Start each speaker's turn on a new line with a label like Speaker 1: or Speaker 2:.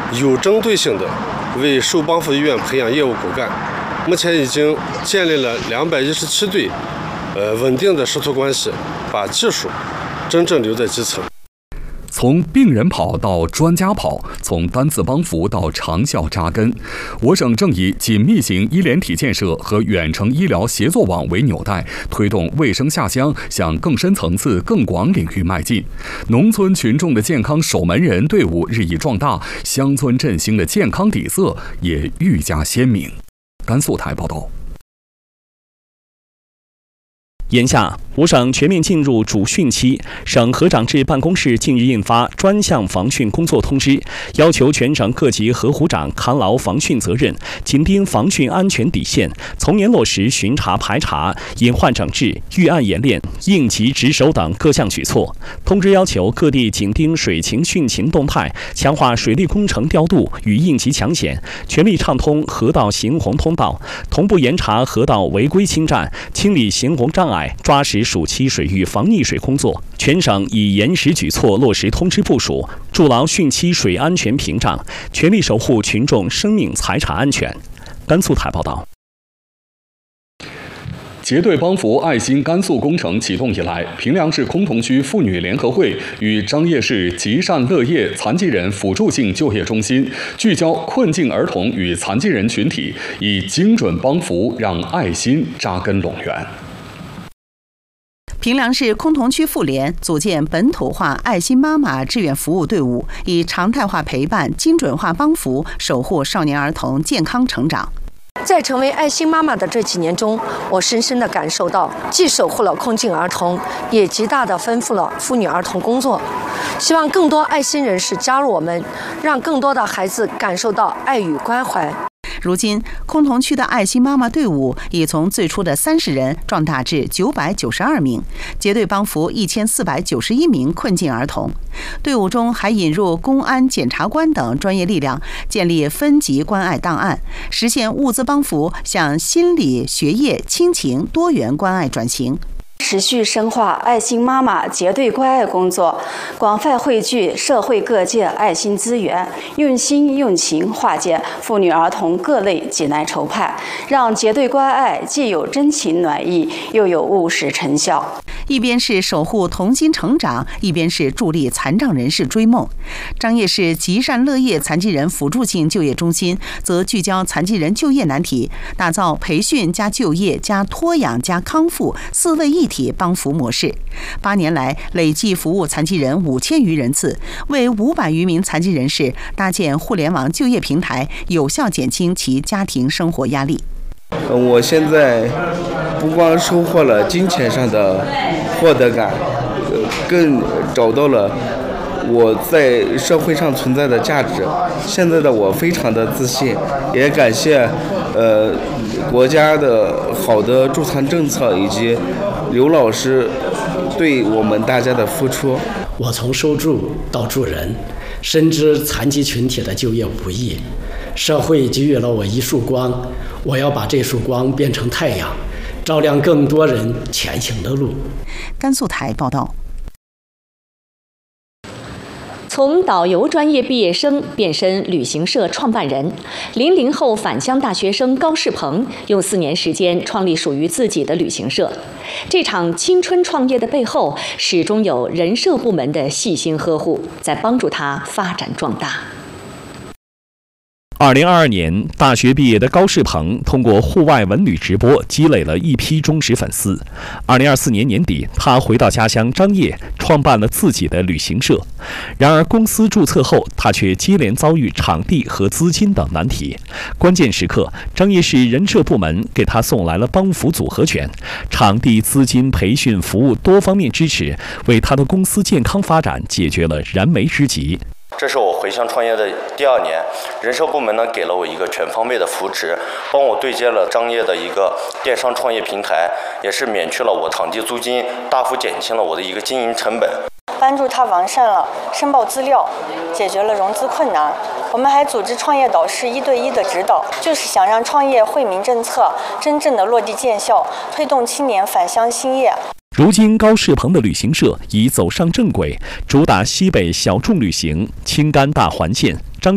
Speaker 1: 有针对性的为受帮扶医院培养业务骨干。目前已经建立了217对稳定的师徒关系，把技术真正留在基层。
Speaker 2: 从病人跑到专家跑，从单次帮扶到长效扎根，我省正以紧密型医联体建设和远程医疗协作网为纽带，推动卫生下乡向更深层次、更广领域迈进。农村群众的健康守门人队伍日益壮大，乡村振兴的健康底色也愈加鲜明。甘肃台报道。
Speaker 3: 眼下，我省全面进入主汛期，省合长制办公室近日印发专项防汛工作通知，要求全省各级合湖长扛牢防汛责任，紧盯防汛安全底线，从严落实巡查排查、隐患整治、预案演练、应急值守等各项举措。通知要求各地紧盯水情汛情动态，强化水利工程调度与应急抢险，全力畅通河道行洪通道，同步严查河道违规侵占，清理行洪障碍，抓实暑期水域防溺水工作。全省以严实举措落实通知部署，筑牢汛期水安全屏障，全力守护群众生命财产安全。甘肃台报道。
Speaker 2: 结对帮扶爱心甘肃工程启动以来，平凉市崆峒区妇女联合会与张掖市吉善乐业残疾人辅助性就业中心聚焦困境儿童与残疾人群体，以精准帮扶让爱心扎根陇源。
Speaker 4: 平凉市崆峒区妇联组建本土化爱心妈妈志愿服务队伍，以常态化陪伴、精准化帮扶，守护少年儿童健康成长。
Speaker 5: 在成为爱心妈妈的这几年中，我深深地感受到，既守护了困境儿童，也极大地丰富了妇女儿童工作。希望更多爱心人士加入我们，让更多的孩子感受到爱与关怀。
Speaker 4: 如今，崆峒区的爱心妈妈队伍已从最初的30人壮大至992名，结对帮扶1491名困境儿童。队伍中还引入公安、检察官等专业力量，建立分级关爱档案，实现物资帮扶向心理、学业、亲情多元关爱转型。
Speaker 6: 持续深化爱心妈妈结对关爱工作，广泛汇聚社会各界爱心资源，用心用情化解妇女儿童各类急难愁盼，让结对关爱既有真情暖意，又有务实成效。
Speaker 4: 一边是守护童心成长，一边是助力残障人士追梦。张掖市吉善乐业残疾人辅助性就业中心则聚焦残疾人就业难题，打造培训加就业加托养加康复4位一体帮扶模式。8年来，累计服务残疾人5000余人次，为500余名残疾人士搭建互联网就业平台，有效减轻其家庭生活压力。
Speaker 7: 我现在不光收获了金钱上的获得感，更找到了我在社会上存在的价值。现在的我非常的自信，也感谢国家的好的助残政策以及刘老师对我们大家的付出。
Speaker 8: 我从受助到助人，深知残疾群体的就业不易，社会给予了我一束光，我要把这束光变成太阳，照亮更多人前行的路。
Speaker 4: 甘肃台报道。
Speaker 9: 从导游专业毕业生变身旅行社创办人，00后返乡大学生高世鹏用4年时间创立属于自己的旅行社。这场青春创业的背后，始终有人社部门的细心呵护，在帮助他发展壮大。
Speaker 3: 2022年，大学毕业的高世鹏通过户外文旅直播积累了一批忠实粉丝。2024年年底，他回到家乡张掖，创办了自己的旅行社。然而，公司注册后，他却接连遭遇场地和资金等难题。关键时刻，张掖市人社部门给他送来了帮扶组合拳，场地、资金、培训、服务多方面支持，为他的公司健康发展解决了燃眉之急。
Speaker 10: 这是我回乡创业的第2年，人社部门呢给了我一个全方位的扶持，帮我对接了张掖的一个电商创业平台，也是免去了我场地租金，大幅减轻了我的一个经营成本。
Speaker 11: 帮助他完善了申报资料，解决了融资困难。我们还组织创业导师1对1的指导，就是想让创业惠民政策真正的落地见效，推动青年返乡兴业。
Speaker 3: 如今，高世鹏的旅行社已走上正轨，主打西北小众旅行、青甘大环线、张